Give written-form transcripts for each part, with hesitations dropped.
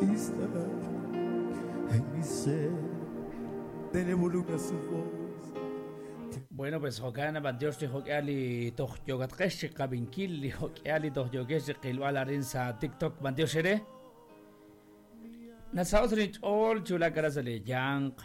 está en mi ser. Dele volumen a su voz. Bueno, pues Hokana Bandios de Hokali Tohyogat Kesh Kabinkil, Hokali Tohyogesh Kilwala Rinsa TikTok Bandios Ere. Nasausrich all Chula Garazale Yang.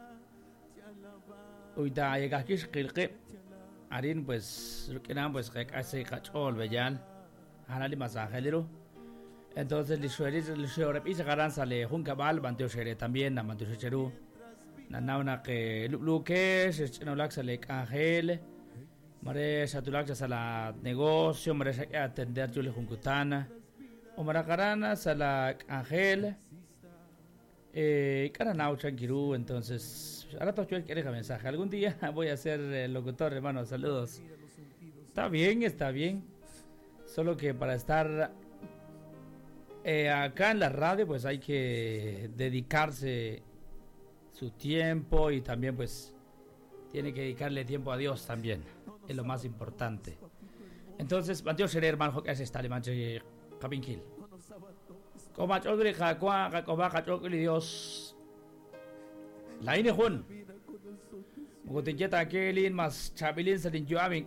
Uida Yagakish Kilke. Arin pues Rukinam pues Rekase Kachol Beyan. Hanali Masajelero. Entonces Lishuerip y Garanzale Hunkabal Bandios Ere también, Namandios Cheru. Nanauna que Luque, Chenolac Salek Angel, Mare Satulac Sala negocio, Mare atender Julie Juncutana, o Maracarana, Salak Angel, Caranau Chanquirú. Entonces, ahora todo quiere que mensaje. Algún día voy a ser locutor, hermano. Saludos. Está bien. Solo que para estar acá en la radio, pues hay que dedicarse su tiempo y también pues tiene que dedicarle tiempo a Dios también, es lo más importante. Entonces, Mateo Shere hermano que es esta manche Kabinkil. Como chogri jakwa chogri Dios. La ine hun. Mugotinjeta kelin mas chabilin sa din juaming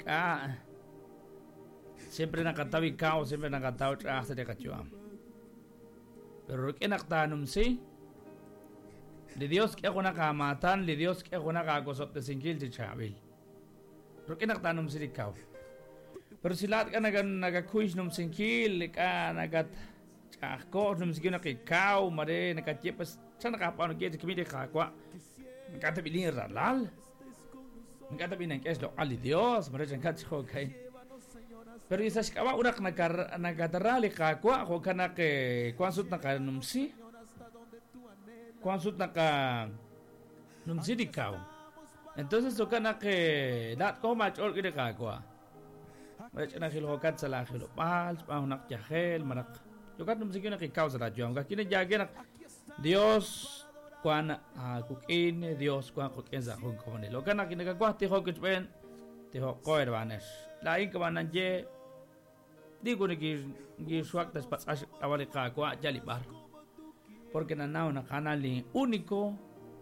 siempre nakatawi kao, siempre nakataw sa de kachuam. Pero kinaktanum si le Dios que una kamatan, le Dios que una kagosop de singil de chabil. Porque naktanum sirikaw. Pero silat ka nagakuis num singil ka nagat chako num singil nakikaw mare nakatyepas sa nakapano kaya kimi de kakwa. Nakatabilin ralal. Nakatabilin kes lo ali Dios mare jankat kay. Pero isas kawa unak nagatarali kakwa ko kana ke kwansut nakanum si. Kwansut naka num sidikaw. Entonces tokana que dat ko mach ol kide kakwa. Mach na khilo kat sala khilo pal pa hunak jahel manak. Yokat num sigina ki kaw sala jom ka kine jage Dios kwan kukin Dios kwan kukin za hun ko ne. Lokana kine kakwa ti ho kitben ti ho ko erbanes. La in kawanan je digo ni ki swak tas pas awali kakwa jalibar. Porque nanao na kanal li único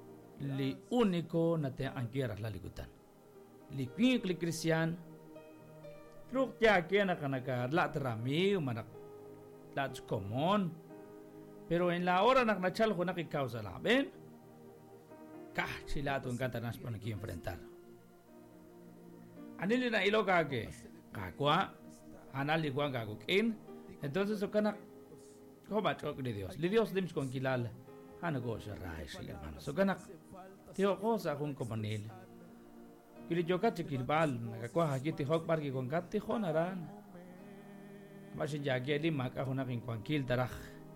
na te angkira la ligutan. Li kwing li Christian. Truk ya que na kanaka la trami manak that's common. Pero en la hora nak nachal ko nakikausa la ben. Sila tong katanas po naki enfrentar. Anili na ilo kage kakwa anali kwa kakukin. Entonces o kanak Kobat ok de Dios. Li Dios dims con kilal. Ano go siya rais hermano. So ganak tiyo ko sa akong komanil. Kili jokat si kilbal. Nagakwa hakiti hok parki kong kati ho naran. Masin jagi limak ako naking kwangkil tarak.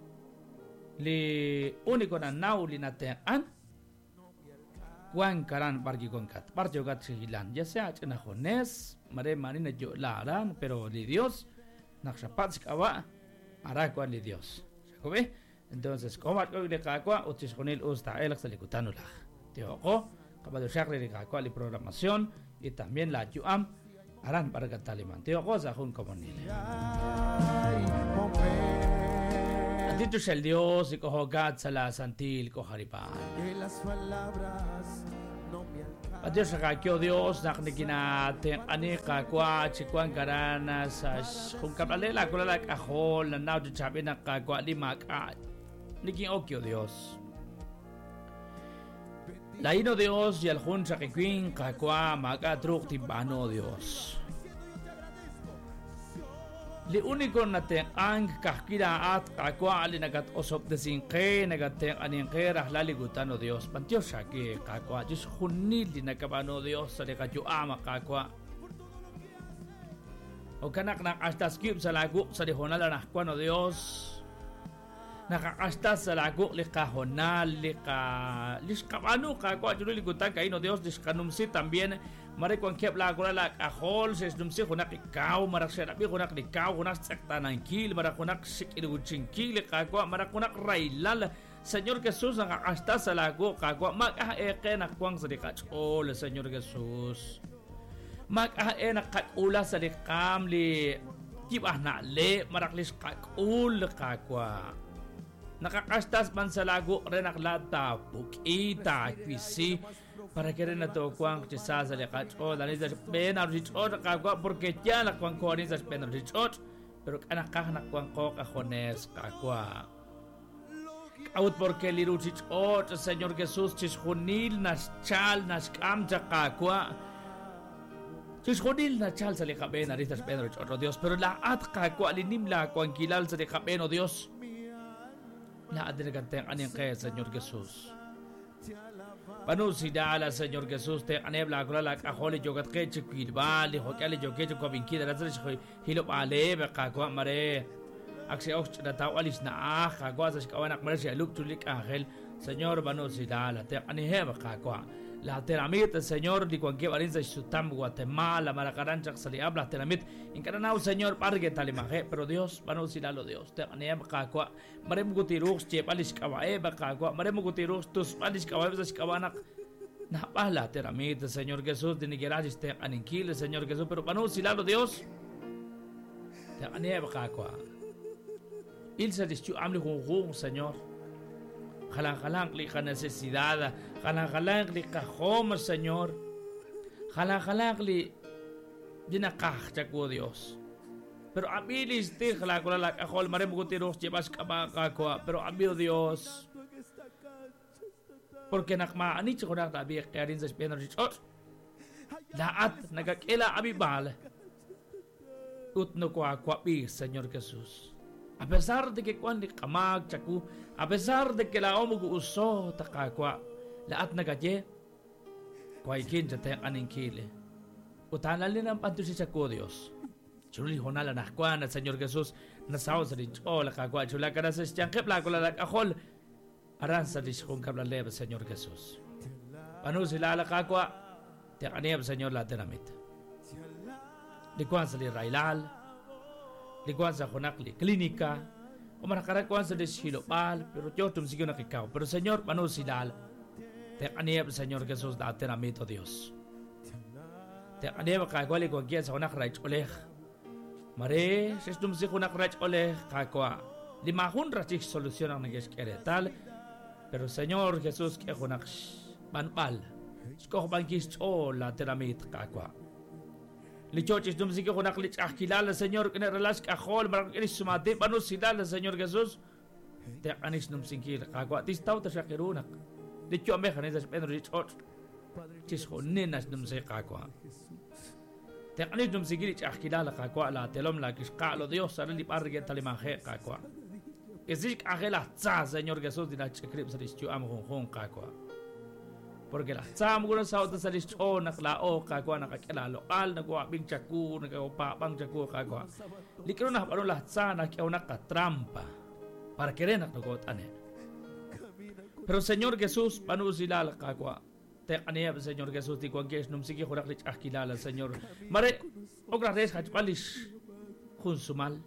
Li uniko na nauli na tean. Kwang karan parki kong kat. Par jokat si kilan. Ya sea chena hones. Mare mani na jo laran. Pero li Dios. Naksapat si kawa. Arakwa li Dios. ¿Sabe? Entonces, como at ko de kakwa utis konil usta elak sa likutano la. Tio ko kapado shakre de kakwa li programación y también la juam aran para kataliman. Tio ko sa hun komonil. Dito siya Dios y kohogat sa la santil ko haripan. Adios sa kakyo Dios naknikinating ani kakwa chikwan karana sa kung kapalela kulalak ahol na now sabi na kakwa limak naging okyo Dios. Laino Dios y alhun sa kikwing kakwa magatruk timbano Dios. Li único na ang kahkira at kakwa ali nagat osop de singke nagat aningke rahlaligutan o Dios pantios siya ki kakwa Diyos hunil di nagkabano Dios sa likadyo ama kakwa o kanak nakastas kip sa lagu sa dihonal na nakwan o Dios nakakastas sa lagu likahonal liskabano kakwa juno ligutan kain o Dios diskanumsi tambien mare kung kep la la ahol ses dumsi kunak ikaw marak serabi kunak ikaw kunak sakta ng kil marak kunak sikiruching kil kakwa marak kunak railal Señor Jesús nakakasta sa lago kakwa mag-aeke nakwang sa dikachol Señor Jesús mag-ae nakakula sa dikam li kibah na le marak lis kakul kakwa nakakastas man sa lago rin naklata bukita kwisi para que rin nato kwang chisa sa lekacho dali sa penar richot kakwa porque ya la kwang ko rin sa penar richot pero anak kwang ko kajones kakwa out porque liru richot Señor Jesús chishunil nas chal nas kamcha kakwa chishunil na chal sa lekaben rin sa penar richot Dios pero laat kakwa linim la kwang kilal sa lekaben o Dios na adinaganteng aniyang kaya Señor Jesús. Panusidala Señor Jesús te anebla kula ka holi jogat ke chikilba li hokali joge ko binkida razal hilop ale be ka ko mare aksi ox na tawalis na ka ko sa kawanak mare si lup tulik angel Señor panusidala te aniheba ka ko la teramit Señor di ko ke barin sa sutam Guatemala marakaran chak sali abla teramit inkanao Señor parge talimaje pero Dios panusidalo Dios te aniheba ka ko mare mugutirux che palis kawae ba ka ko mare mugutirux tus palis kawae sa kawanak na pala teramit Señor Jesús dinigirajis te aninkil Señor Jesús pero panusidalo Dios te aniheba ka ko ilsa distu amli hung Señor Jalan li ka necesidad, jalan li ka home, Señor. Jalan li dinakah ko Dios. Pero abilis ti jalan ko lalak akol mare mo tiros jebas ka ko pero abil Dios. Porque nakmaani ko na tabi kaya rin sa Spanish Church. Laat nagakila abibal. Utno ko akwapi, Señor Jesús. A pesar de que cuando kamag chaku, a pesar de que la omo uso takakwa, laat nagaje, kwaikin sa tayang aningkili. Utanan din ang panto si chaku Dios. Chuli honala na kwa na Señor Jesús na sao sa rin la kakwa chula ka na sa siyang kepla ko lalak akol aran sa diskong kablaleb Señor Jesús. Pano sila la kakwa, tayang aniyab Señor la dinamit. Likuan sa li railal, likuan sa kunakli klinika o manakarakuan sa deshilopal pero yo tumsigo na kikaw pero Señor pano silal te aniyab Señor Jesús dati na mito Dios te aniyab kagwali ko gian sa kunak right oleh mare ses tumsigo kunak right oleh kakwa limahun rachik solusyon ang nageskere tal pero Señor Jesús ke kunak manpal sko bangkis la teramit kakwa Lichochis dum sige ko naklit kilala Señor kina relas ka khol marak inis sumati pano silala Señor Jesus te anis dum singkil kagwa tistaw ta shakirunak licho me khanes Pedro lichot tis ko ninas dum se kagwa te anis dum sige kilala kagwa la telom la kis qalo Dios sala li parge talimaje kagwa ezik agela tsa Señor Jesus dina chekrib sa licho am hong kagwa porque la tsam guna sa sa listo naklao kagwa nakakilalo al nagwa bing chaku nagwa bang chaku kagwa likro na pano la tsa na kiaw nakatrampa para que ren nagot ane pero Señor Jesús pano sila kagwa te ane Señor Jesús di kwangges num sige hurak lich akilala Señor mare ogra res hachpalis kunsumal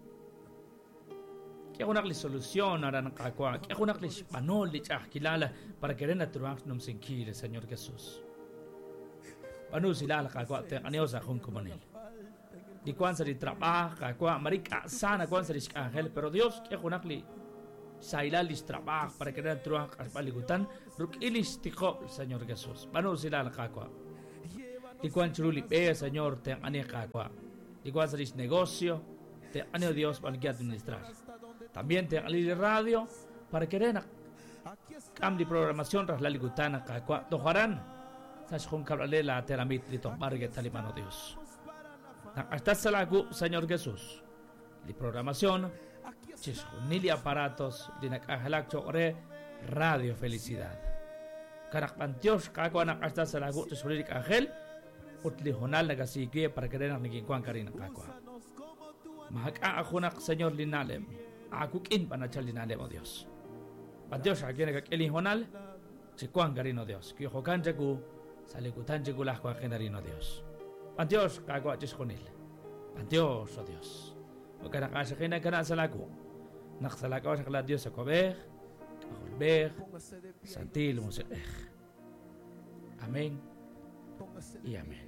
kaya ko nakli solusyon na nakakwa. Kaya ko nakli panol di kilala para que rin naturuang nung singkili, Señor Jesús. Pano sila kakwa te aneo sa akong kumanil. Di kwan sa di trapa kakwa marika sana kwan sa di angel pero Dios kaya ko nakli sa ilalis trapa para que rin naturuang paligutan ruk ilis tiko, Señor Jesús. Pano sila kakwa. Di kwan churuli pe, Señor, te ane kakwa. Di kwan sa di negosyo te aneo Dios para que administrar. También te alili radio para que renak cam di programación ras la ligutana kakwa toharan sa shkon kablale la teramit dito marge talimano Dios. Hasta salagu Señor Jesús. Di programación chishkon nili aparatos di nakahalak chore Radio Felicidad. Karak pantios kakwa nak hasta salagu chishkon angel utli honal nagasige para que renak naging kwan karin kakwa. Mahaka ako nak Señor linalem. Aku kin panachal dinale mo Dios. Pa Dios agin nagakili honal, chikuan garino Dios. Kiyo hokan jagu, salikutan jagu lahko akin narino Dios. Pa Dios kagwa chiskonil. Pa Dios o Dios. O kanakasakin na kana sa lago. Naksalakaw sa kala Dios sa kobeh, kaholbeh, santil mo sileh. Amén y amén.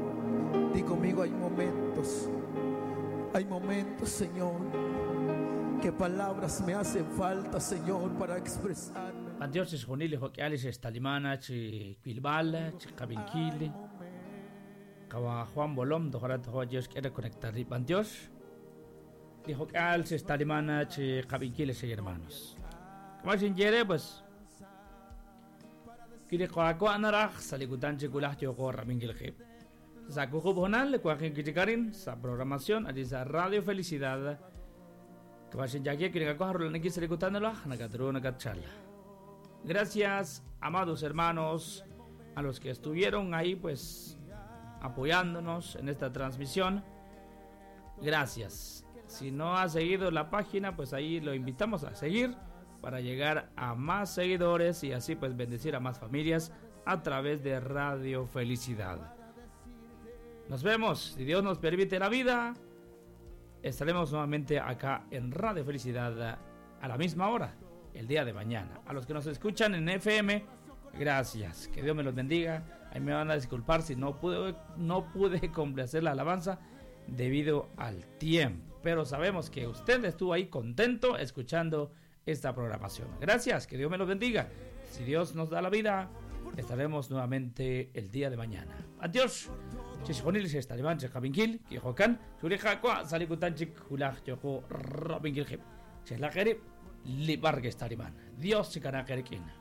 Di conmigo hay momentos, Señor, qué palabras me hacen falta, Señor, para expresarme. Dios es jonile ho que alis estalimana chi quilbala chi kabinkili. Kawa Juan Bolom do harat ho Dios quiere conectar pan Dios. Dijo que alis estalimana chi kabinkili se hermanos. Como sin yere pues kiri ko anarach saligutan chi kulah yo ko ramingil khib. Sa ko honal le ko kitikarin sa programación a esa Radio Felicidad. Como sin yagie kiri ko harul ngi saligutan lo nagadro nagatchala. Gracias, amados hermanos, a los que estuvieron ahí pues apoyándonos en esta transmisión. Gracias. Si no ha seguido la página, pues ahí lo invitamos a seguir para llegar a más seguidores y así pues bendecir a más familias a través de Radio Felicidad. Nos vemos, si Dios nos permite la vida, estaremos nuevamente acá en Radio Felicidad a la misma hora, el día de mañana. A los que nos escuchan en FM, gracias, que Dios me los bendiga. Ahí me van a disculpar si no pude complacer la alabanza debido al tiempo, pero sabemos que usted estuvo ahí contento escuchando esta programación. Gracias, que Dios me los bendiga. Si Dios nos da la vida, estaremos nuevamente el día de mañana. Adiós. Chisjonil se estaliman se kabinkil ki hokan surija kwa salikutan chik hulaj yoko rabinkil hip. Se la kere libar que estaliman. Dios se kana kerekin.